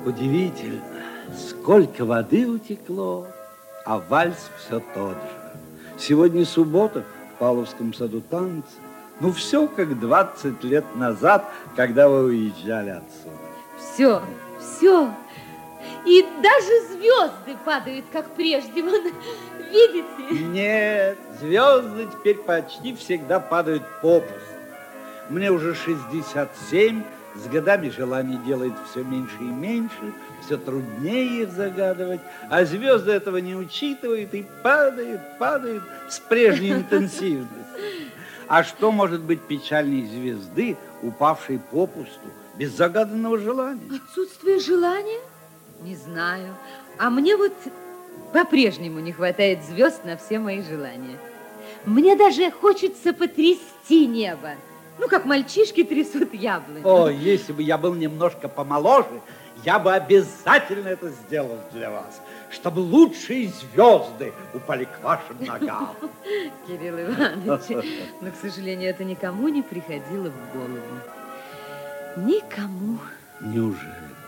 Удивительно, сколько воды утекло, а вальс все тот же. Сегодня суббота, в Павловском саду танцы. Ну, все как 20 лет назад, когда вы уезжали отсюда. Все. И даже звезды падают, как прежде. Вон, видите? Нет, звезды теперь почти всегда падают попусту. Мне уже 67, с годами желание делает все меньше и меньше, все труднее их загадывать, а звезды этого не учитывают и падают с прежней интенсивностью. А что может быть печальней звезды, упавшей попусту, без загаданного желания? Отсутствие желания? Не знаю. А мне вот по-прежнему не хватает звезд на все мои желания. Мне даже хочется потрясти небо. Ну, как мальчишки трясут яблони. О, если бы я был немножко помоложе, я бы обязательно это сделал для вас, чтобы лучшие звезды упали к вашим ногам. Кирилл Иванович, но, к сожалению, это никому не приходило в голову. Никому. Неужели?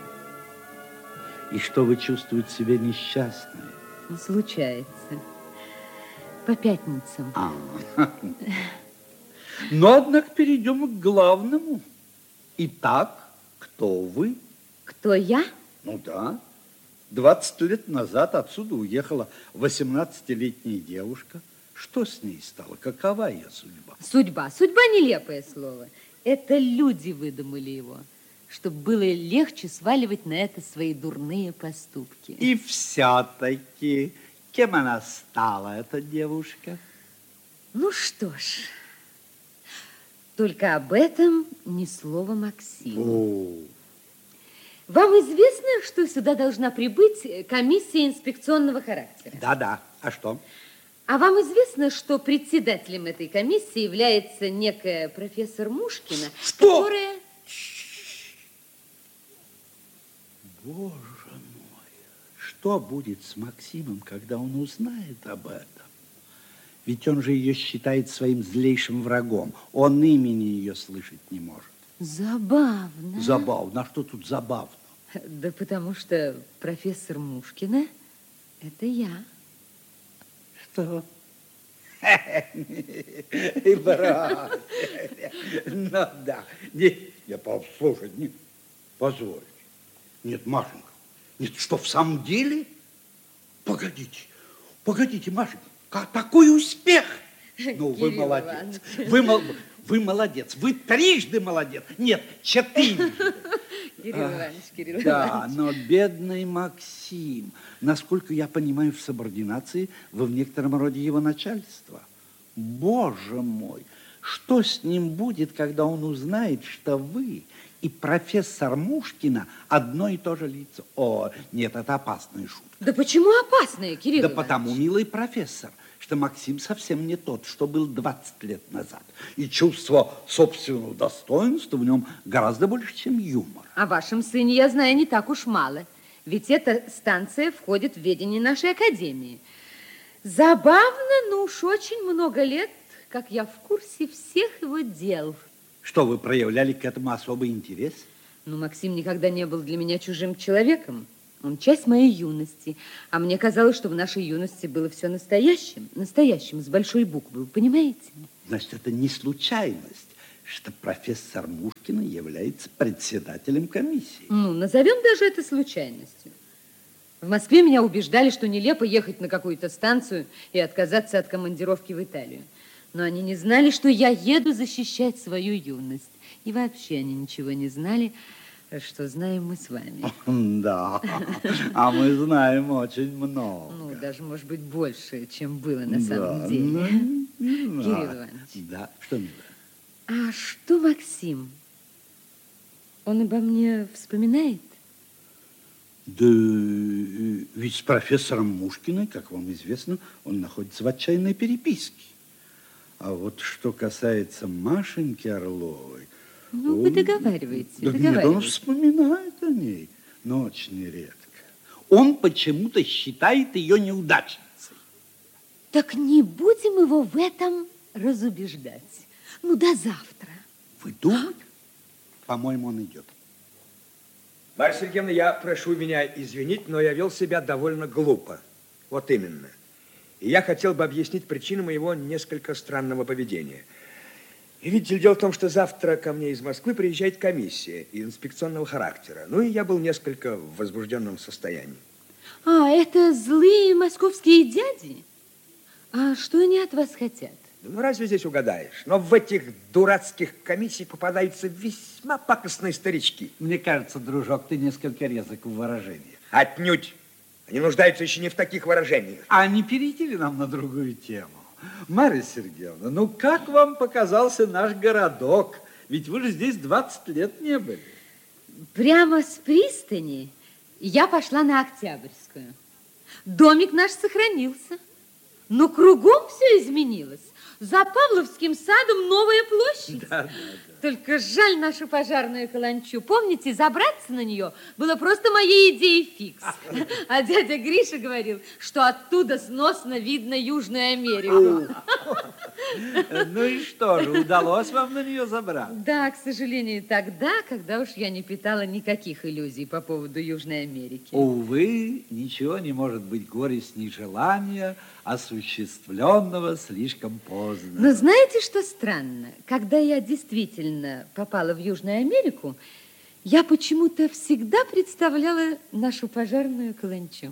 И что вы чувствуете себя несчастной? Случается. По пятницам. Но, однако, перейдем к главному. Итак, кто вы? Кто я? Ну да. 20 лет назад отсюда уехала 18-летняя девушка. Что с ней стало? Какова ее судьба? Судьба нелепое слово. Это люди выдумали его, чтобы было легче сваливать на это свои дурные поступки. И все-таки, кем она стала, эта девушка? Ну что ж, только об этом ни слова Максиму. Вам известно, что сюда должна прибыть комиссия инспекционного характера? Да. А что? А вам известно, что председателем этой комиссии является некая профессор Мушкина, что? Которая... Боже мой, что будет с Максимом, когда он узнает об этом? Ведь он же ее считает своим злейшим врагом. Он имени ее слышать не может. Забавно. Забавно? А что тут забавно? Да потому что профессор Мушкина – это я. Что? И брат. Ну да. Я послушать, не позвольте. Нет, Машенька. Нет, что, в самом деле? Погодите, Машенька. Такой успех! Ну, вы молодец. Вы молодец. Вы трижды молодец. Нет, 4. Кирилл Иванович. Да, но бедный Максим. Насколько я понимаю, в субординации вы в некотором роде его начальство. Боже мой, что с ним будет, когда он узнает, что вы и профессор Мушкина одно и то же лицо? О, нет, это опасная шутка. Да почему опасная, Кирилл Иванович? Да потому, милый профессор, что Максим совсем не тот, что был 20 лет назад. И чувство собственного достоинства в нем гораздо больше, чем юмор. О вашем сыне я знаю не так уж мало. Ведь эта станция входит в ведение нашей академии. Забавно, но уж очень много лет, как я в курсе всех его дел. Что, вы проявляли к этому особый интерес? Ну, Максим никогда не был для меня чужим человеком. Он часть моей юности. А мне казалось, что в нашей юности было все настоящим, с большой буквы. Вы понимаете? Значит, это не случайность, что профессор Мушкина является председателем комиссии. Ну, назовем даже это случайностью. В Москве меня убеждали, что нелепо ехать на какую-то станцию и отказаться от командировки в Италию. Но они не знали, что я еду защищать свою юность. И вообще они ничего не знали, что знаем мы с вами. Да, а мы знаем очень много. Ну, даже, может быть, больше, чем было на самом деле. Кирилл Иванович. Да, что, милая? А что Максим? Он обо мне вспоминает? Да, ведь с профессором Мушкиной, как вам известно, он находится в отчаянной переписке. А вот что касается Машеньки Орловой... Ну, вы договариваете, Нет, он вспоминает о ней, но очень редко. Он почему-то считает ее неудачницей. Так не будем его в этом разубеждать. Ну, до завтра. Вы думаете? По-моему, он идет. Марья Сергеевна, я прошу меня извинить, но я вел себя довольно глупо. Вот именно. И я хотел бы объяснить причину моего несколько странного поведения. И видите ли, дело в том, что завтра ко мне из Москвы приезжает комиссия инспекционного характера. Ну, и я был несколько в возбужденном состоянии. А, это злые московские дяди? А что они от вас хотят? Ну, разве здесь угадаешь? Но в этих дурацких комиссиях попадаются весьма пакостные старички. Мне кажется, дружок, ты несколько резок в выражениях. Отнюдь. Они нуждаются еще не в таких выражениях. А не перейти ли нам на другую тему? Марья Сергеевна, ну как вам показался наш городок? Ведь вы же здесь 20 лет не были. Прямо с пристани я пошла на Октябрьскую. Домик наш сохранился, но кругом все изменилось. За Павловским садом новая площадь. Да. Только жаль нашу пожарную каланчу. Помните, забраться на нее было просто моей идеей фикс. А дядя Гриша говорил, что оттуда сносно видно Южную Америку. Ну и что же, удалось вам на нее забраться? Да, к сожалению, тогда, когда уж я не питала никаких иллюзий по поводу Южной Америки. Увы, ничего не может быть горестней желания, осуществленного слишком поздно. Но знаете, что странно? Когда я действительно попала в Южную Америку, я почему-то всегда представляла нашу пожарную каланчу.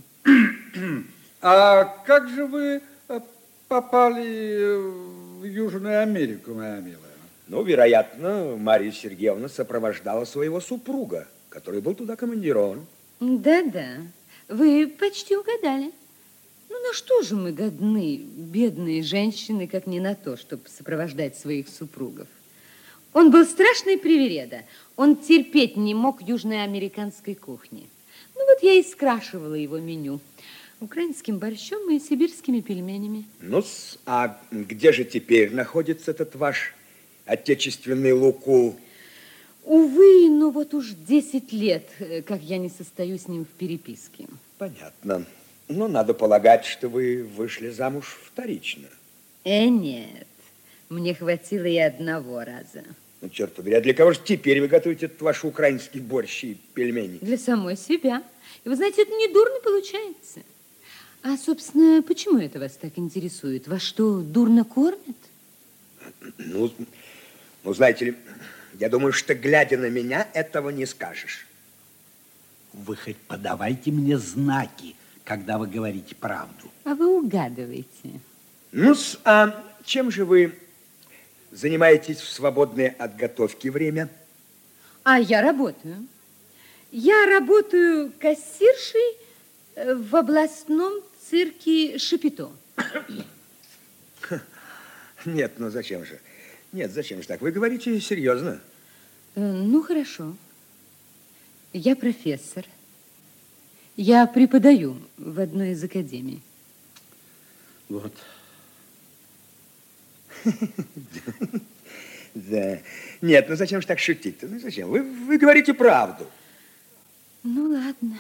А как же вы попали в Южную Америку, моя милая? Ну, вероятно, Марья Сергеевна сопровождала своего супруга, который был туда командирован. Да-да, вы почти угадали. Ну, на что же мы годны, бедные женщины, как не на то, чтобы сопровождать своих супругов? Он был страшный привереда. Он терпеть не мог южноамериканской кухни. Ну, вот я и скрашивала его меню украинским борщом и сибирскими пельменями. Ну, а где же теперь находится этот ваш отечественный Лукул? Увы, ну вот уж 10 лет, как я не состою с ним в переписке. Понятно. Ну, надо полагать, что вы вышли замуж вторично. Нет, мне хватило и одного раза. Ну, черт побери, а для кого же теперь вы готовите этот ваш украинский борщ и пельмени? Для самой себя. И вы знаете, это недурно получается. А, собственно, почему это вас так интересует? Вас что, дурно кормят? Ну, знаете ли, я думаю, что, глядя на меня, этого не скажешь. Вы хоть подавайте мне знаки, когда вы говорите правду. А вы угадываете. Ну, а чем же вы занимаетесь в свободное от готовки время? А я работаю. Я работаю кассиршей в областном цирке Шапито. Нет, ну зачем же? Нет, зачем же так? Вы говорите серьезно. Ну, хорошо. Я профессор. Я преподаю в одной из академий. Вот. Да. Нет, ну зачем же так шутить-то? Ну зачем? Вы говорите правду. Ну, ладно.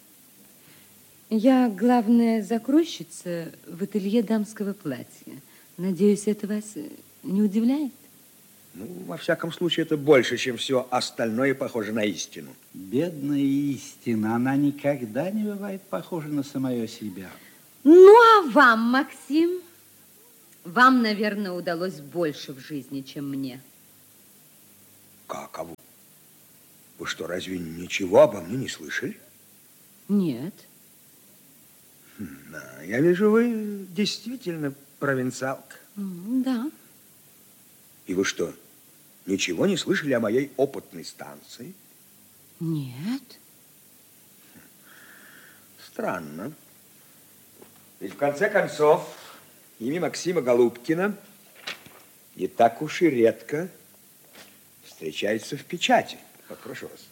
Я главная закройщица в ателье дамского платья. Надеюсь, это вас не удивляет? Ну, во всяком случае, это больше, чем все остальное похоже на истину. Бедная истина, она никогда не бывает похожа на самое себя. Ну, а вам, Максим? Вам, наверное, удалось больше в жизни, чем мне. Как? А вы что, разве ничего обо мне не слышали? Нет. Да, я вижу, вы действительно провинциалка. Да. И вы что, ничего не слышали о моей опытной станции? Нет. Странно. Ведь в конце концов, имя Максима Голубкина не так уж и редко встречается в печати. Вот, прошу вас.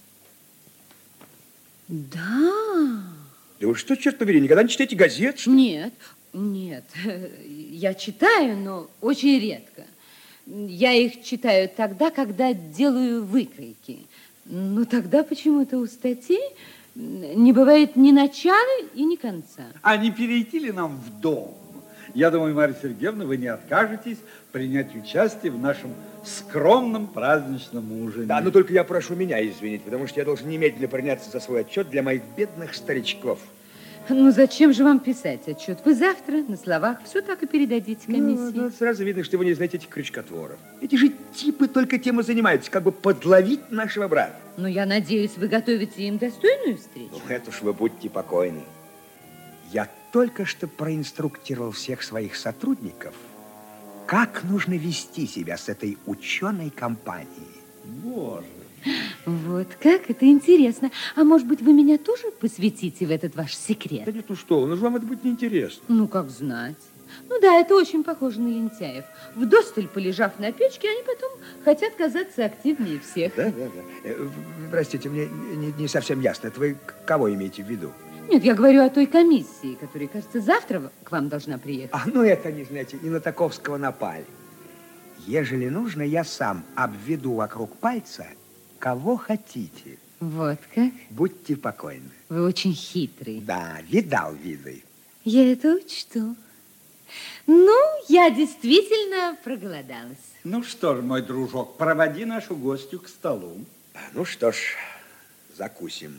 Да. Да вы что, черт побери, никогда не читаете газет, что ли? Нет, нет. Я читаю, но очень редко. Я их читаю тогда, когда делаю выкройки. Но тогда почему-то у статей не бывает ни начала и ни конца. А не перейти ли нам в дом? Я думаю, Марья Сергеевна, вы не откажетесь принять участие в нашем скромном праздничном ужине. Да, но только я прошу меня извинить, потому что я должен немедленно приняться за свой отчет для моих бедных старичков. Ну, зачем же вам писать отчет? Вы завтра на словах все так и передадите комиссии. Ну, сразу видно, что вы не знаете этих крючкотворов. Эти же типы только тем и занимаются, как бы подловить нашего брата. Ну, я надеюсь, вы готовите им достойную встречу. Ну, это уж вы будьте покойны. Я только что проинструктировал всех своих сотрудников, как нужно вести себя с этой ученой компанией. Боже. Вот как? Это интересно. А может быть, вы меня тоже посвятите в этот ваш секрет? Да нет, ну что, ну же вам это будет неинтересно. Ну, как знать. Ну да, это очень похоже на лентяев. Вдосталь полежав на печке, они потом хотят казаться активнее всех. Да. Простите, мне не совсем ясно. Это вы кого имеете в виду? Нет, я говорю о той комиссии, которая, кажется, завтра к вам должна приехать. А, ну это, не знаете, и на Таковского напали. Ежели нужно, я сам обведу вокруг пальца, кого хотите. Вот как? Будьте покойны. Вы очень хитрый. Да, видал виды. Я это учту. Ну, я действительно проголодалась. Ну что ж, мой дружок, проводи нашу гостью к столу. Ну что ж, закусим.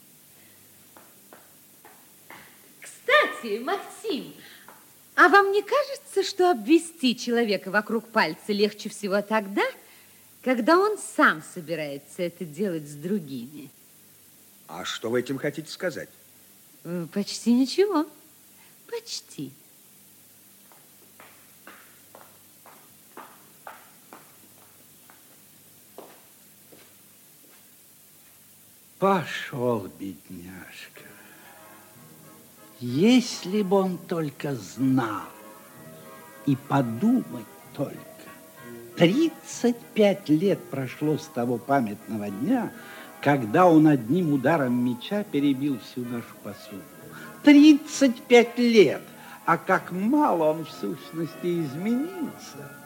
Кстати, Максим, а вам не кажется, что обвести человека вокруг пальца легче всего тогда, когда он сам собирается это делать с другими? А что вы этим хотите сказать? Почти ничего. Почти. Пошел, бедняжка. Если бы он только знал, и подумать только. 35 лет прошло с того памятного дня, когда он одним ударом меча перебил всю нашу посуду. 35 лет! А как мало он в сущности изменился.